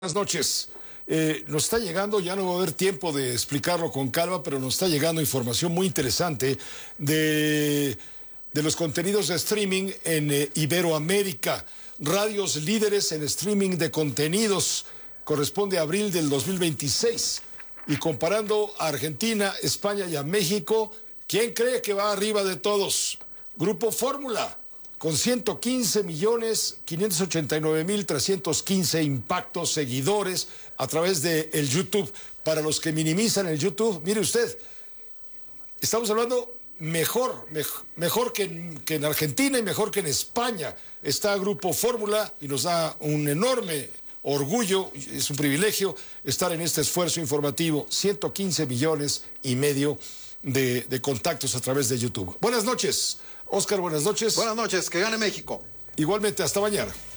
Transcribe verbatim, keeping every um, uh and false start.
Buenas noches. Eh, nos está llegando, ya no va a haber tiempo de explicarlo con calma, pero nos está llegando información muy interesante de, de los contenidos de streaming en eh, Iberoamérica. Radios líderes en streaming de contenidos. Corresponde a abril del dos mil veintiséis. Y comparando a Argentina, España y a México, ¿quién cree que va arriba de todos? Grupo Fórmula, con ciento quince millones quinientos ochenta y nueve mil trescientos quince impactos, seguidores a través de el YouTube. Para los que minimizan el YouTube, mire usted, estamos hablando mejor, mejor, mejor que, en, que en Argentina y mejor que en España. Está Grupo Fórmula y nos da un enorme orgullo, es un privilegio estar en este esfuerzo informativo. ciento quince millones y medio de, de contactos a través de YouTube. Buenas noches. Oscar, buenas noches. Buenas noches, que gane México. Igualmente, hasta mañana.